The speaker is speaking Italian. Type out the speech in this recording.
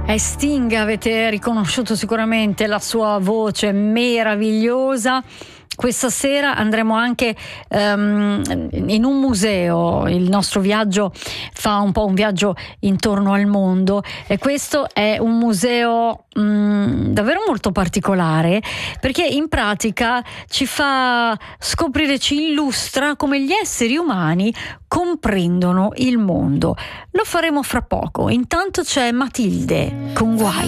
Sting, avete riconosciuto sicuramente la sua voce meravigliosa. Questa sera andremo anche in un museo. Il nostro viaggio fa un po' un viaggio intorno al mondo, e questo è un museo davvero molto particolare, perché in pratica ci fa scoprire, ci illustra come gli esseri umani comprendono il mondo. Lo faremo fra poco. Intanto c'è Matilde con Guai.